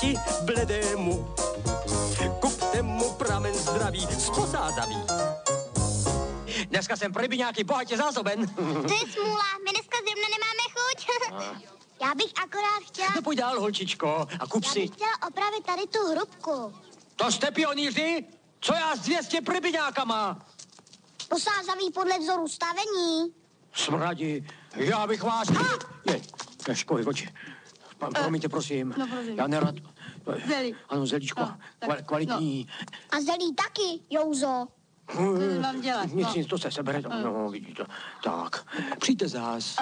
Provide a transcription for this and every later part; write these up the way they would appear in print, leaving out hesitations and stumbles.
bledému. Kupte mu pramen zdraví, sposázaví. Dneska jsem pro rybiňáky bohatě zásoben. To je smůla, my dneska zrovna nemáme chuť. Já bych akorát chtěla... No pojď dál, holčičko, a kup si. Já bych chtěla opravit tady tu hrubku. To jste pionýři? Co já s 200 rybiňákama? Posázaví podle vzoru stavení. Smradi, já bych vás... Je, školy, oči. Promiňte, prosím. No, prosím. Já nerad... Zelí. Ano, zelíčko, kvalitní. No. A zelí taky, Jouzo. Co mám dělat? Nic, to se sebere. No, vidíte. Tak, přijďte zás.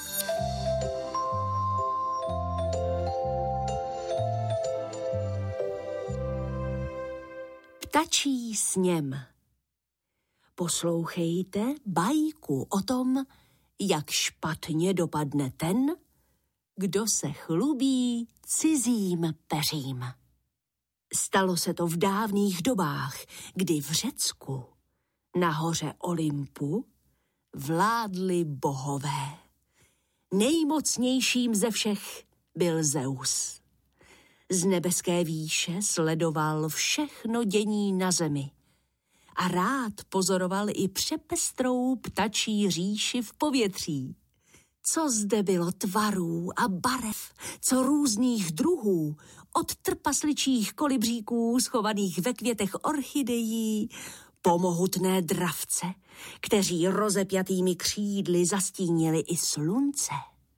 Ptačí sněm. Poslouchejte bajku o tom, jak špatně dopadne ten, kdo se chlubí cizím peřím. Stalo se to v dávných dobách, kdy v Řecku na hoře Olympu vládli bohové. Nejmocnějším ze všech byl Zeus. Z nebeské výše sledoval všechno dění na zemi a rád pozoroval i přepestrou ptačí říši v povětří. Co zde bylo tvarů a barev, co různých druhů, od trpasličích kolibříků schovaných ve květech orchidejí, po mohutné dravce, kteří rozepjatými křídly zastínili i slunce.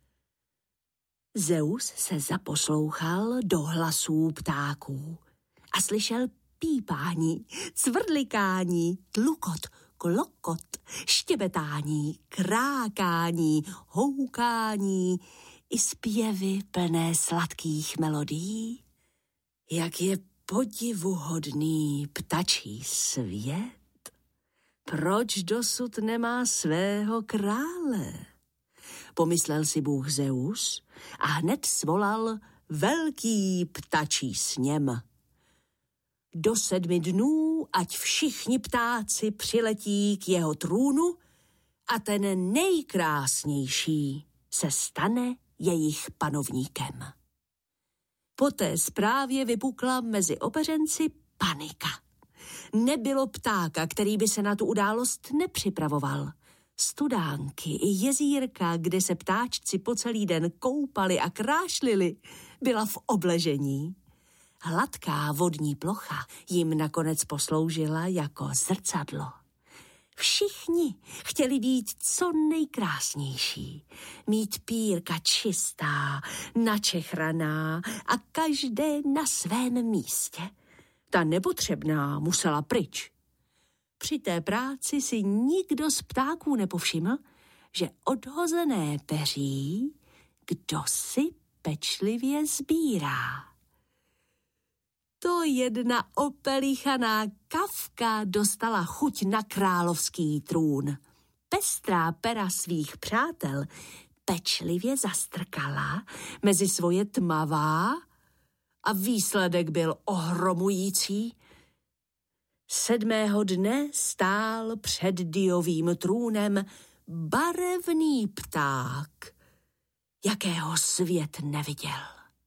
Zeus se zaposlouchal do hlasů ptáků a slyšel pípání, cvrlikání, tlukot, klokot, štěbetání, krákání, houkání i zpěvy plné sladkých melodií. Jak je podivuhodný ptačí svět. Proč dosud nemá svého krále? Pomyslel si bůh Zeus a hned svolal velký ptačí sněm. Do 7 dnů, ať všichni ptáci přiletí k jeho trůnu a ten nejkrásnější se stane jejich panovníkem. Po té zprávě vypukla mezi opeřenci panika. Nebylo ptáka, který by se na tu událost nepřipravoval. Studánky i jezírka, kde se ptáčci po celý den koupali a krášlili, byla v obležení. Hladká vodní plocha jim nakonec posloužila jako zrcadlo. Všichni chtěli být co nejkrásnější, mít pírka čistá, načechraná a každé na svém místě. Ta nepotřebná musela pryč. Při té práci si nikdo z ptáků nepovšiml, že odhozené peří kdosi pečlivě sbírá. To jedna opelichaná kavka dostala chuť na královský trůn. Pestrá pera svých přátel pečlivě zastrkala mezi svoje tmavá a výsledek byl ohromující. 7. dne stál před Diovým trůnem barevný pták, jakého svět neviděl.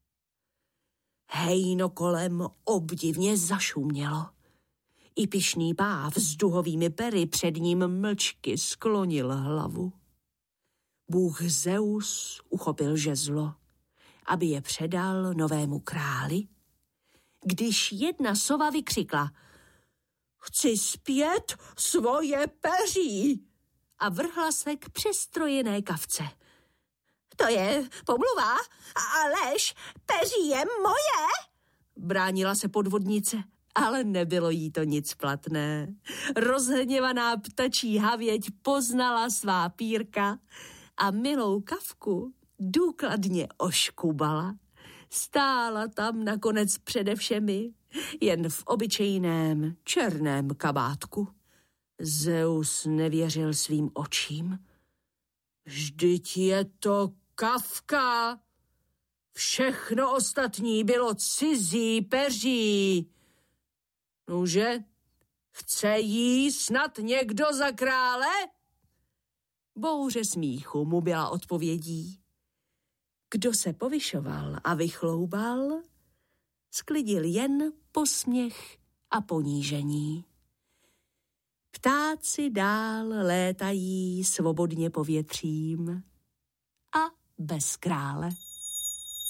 Hejno kolem obdivně zašumělo. I pyšný páv s duhovými pery před ním mlčky sklonil hlavu. Bůh Zeus uchopil žezlo, aby je předal novému králi, když jedna sova vykřikla: "Chci zpět svoje peří!" a vrhla se k přestrojené kavce. "To je pomluva a lež, peří je moje!" bránila se podvodnice, ale nebylo jí to nic platné. Rozhněvaná ptačí havěť poznala svá pírka a milou kavku důkladně oškubala. Stála tam nakonec přede všemi, jen v obyčejném černém kabátku. Zeus nevěřil svým očím. Vždyť je to kavka. Všechno ostatní bylo cizí peří. Nuže, chce jí snad někdo za krále? Bouře smíchu mu byla odpovědí. Kdo se povyšoval a vychloubal, sklidil jen posměch a ponížení. Ptáci dál létají svobodně povětřím a bez krále.